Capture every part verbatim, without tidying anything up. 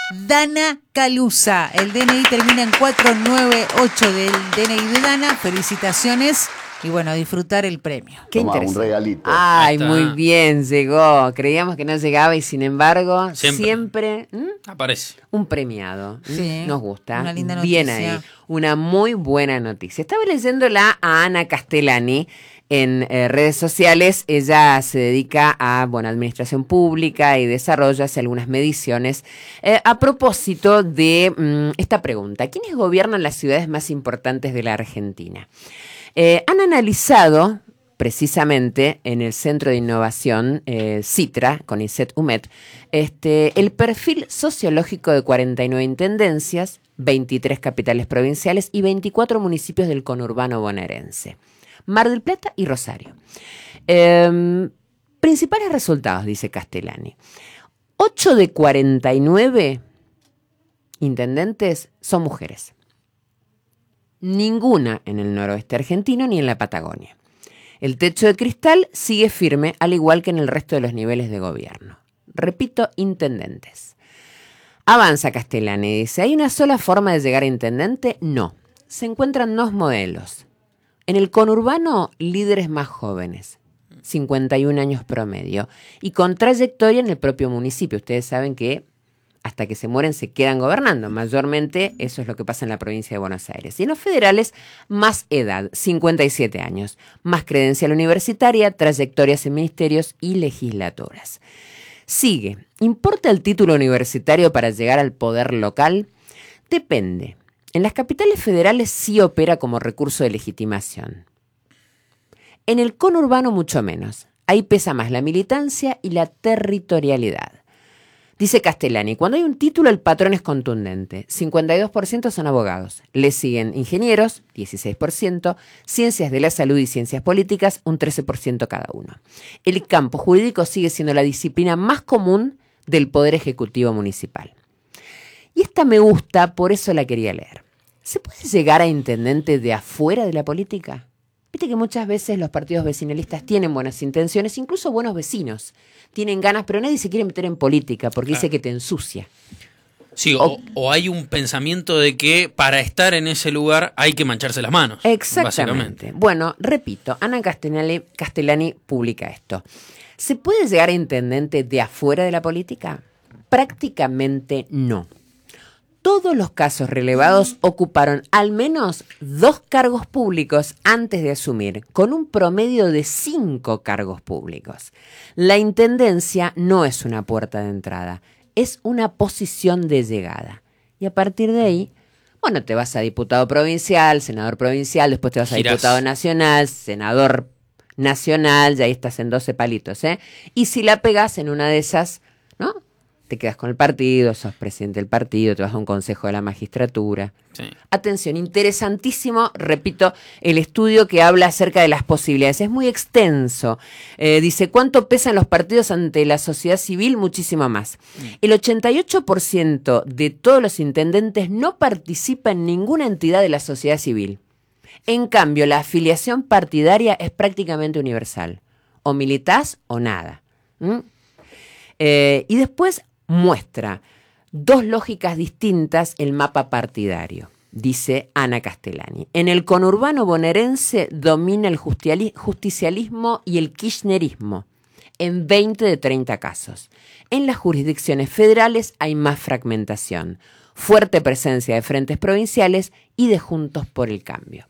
Dana Calusa. El D N I termina en cuatro nueve ocho del D N I de Dana. Felicitaciones. Y bueno, disfrutar el premio. Qué Tomá, interesante. un regalito. Ay, muy bien, llegó. Creíamos que no llegaba y sin embargo, Siempre, siempre ¿m? aparece. Un premiado. Sí, Nos gusta. una linda noticia. Bien ahí. Una muy buena noticia. Estaba leyéndola a Ana Castellani en eh, redes sociales. Ella se dedica a bueno, administración pública y desarrolla hace algunas mediciones eh, a propósito de mmm, esta pregunta. ¿Quiénes gobiernan las ciudades más importantes de la Argentina? Eh, han analizado precisamente en el Centro de Innovación eh, Citra, con INSET UMED, este, el perfil sociológico de cuarenta y nueve intendencias, veintitrés capitales provinciales y veinticuatro municipios del conurbano bonaerense, Mar del Plata y Rosario. Eh, principales resultados, dice Castellani. ocho de cuarenta y nueve intendentes son mujeres. Ninguna en el noroeste argentino ni en la Patagonia. El techo de cristal sigue firme, al igual que en el resto de los niveles de gobierno. Repito, intendentes. Avanza Castellani, dice, ¿hay una sola forma de llegar a intendente? No. Se encuentran dos modelos. En el conurbano, líderes más jóvenes, cincuenta y un años promedio, y con trayectoria en el propio municipio. Ustedes saben que hasta que se mueren se quedan gobernando. Mayormente eso es lo que pasa en la provincia de Buenos Aires. Y en los federales, más edad, cincuenta y siete años, más credencial universitaria, trayectorias en ministerios y legislaturas. Sigue, ¿importa el título universitario para llegar al poder local? Depende. En las capitales federales sí opera como recurso de legitimación. En el conurbano mucho menos. Ahí pesa más la militancia y la territorialidad. Dice Castellani, cuando hay un título el patrón es contundente. cincuenta y dos por ciento son abogados. Le siguen ingenieros, dieciséis por ciento, ciencias de la salud y ciencias políticas, un trece por ciento cada uno. El campo jurídico sigue siendo la disciplina más común del Poder Ejecutivo Municipal. Y esta me gusta, por eso la quería leer. ¿Se puede llegar a intendente de afuera de la política? Viste que muchas veces los partidos vecinalistas tienen buenas intenciones, incluso buenos vecinos. Tienen ganas, pero nadie se quiere meter en política porque claro. Dice que te ensucia. Sí, o, o, o hay un pensamiento de que para estar en ese lugar hay que mancharse las manos. Exactamente. Bueno, repito, Ana Castellani, Castellani publica esto. ¿Se puede llegar a intendente de afuera de la política? Prácticamente no. Todos los casos relevados ocuparon al menos dos cargos públicos antes de asumir, con un promedio de cinco cargos públicos. La intendencia no es una puerta de entrada, es una posición de llegada. Y a partir de ahí, bueno, te vas a diputado provincial, senador provincial, después te vas a Girás. diputado nacional, senador nacional, ya ahí estás en doce palitos, ¿eh? Y si la pegás en una de esas, ¿no? Te quedas con el partido, sos presidente del partido, te vas a un consejo de la magistratura. Sí. Atención, interesantísimo, repito, el estudio que habla acerca de las posibilidades. Es muy extenso. Eh, dice, ¿cuánto pesan los partidos ante la sociedad civil? Muchísimo más. Mm. El ochenta y ocho por ciento de todos los intendentes no participa en ninguna entidad de la sociedad civil. En cambio, la afiliación partidaria es prácticamente universal. O militás o nada. ¿Mm? Eh, y después muestra dos lógicas distintas el mapa partidario, dice Ana Castellani. En el conurbano bonaerense domina el justicialismo y el kirchnerismo, en veinte de treinta casos. En las jurisdicciones federales hay más fragmentación, fuerte presencia de frentes provinciales y de Juntos por el Cambio.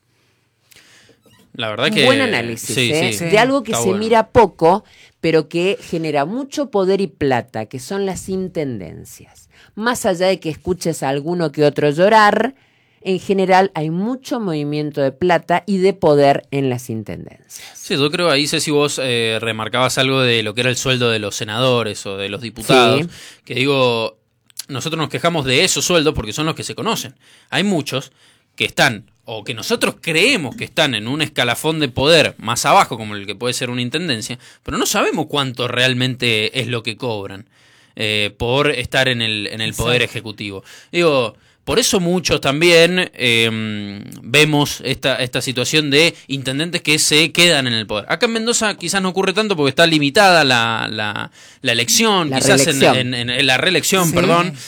La verdad que... Buen análisis, sí, ¿eh? sí, de algo que se bueno. mira poco, pero que genera mucho poder y plata, que son las intendencias. Más allá de que escuches a alguno que otro llorar, en general hay mucho movimiento de plata y de poder en las intendencias. Sí, yo creo ahí, Ceci, vos eh, remarcabas algo de lo que era el sueldo de los senadores o de los diputados, sí. Que digo, nosotros nos quejamos de esos sueldos porque son los que se conocen. Hay muchos que están, o que nosotros creemos que están en un escalafón de poder más abajo, como el que puede ser una intendencia, pero no sabemos cuánto realmente es lo que cobran eh, por estar en el, en el poder ejecutivo. Digo, por eso muchos también eh, vemos esta, esta situación de intendentes que se quedan en el poder. Acá en Mendoza quizás no ocurre tanto porque está limitada la, la, la elección, la quizás reelección. En, en, en, en la reelección, sí. perdón.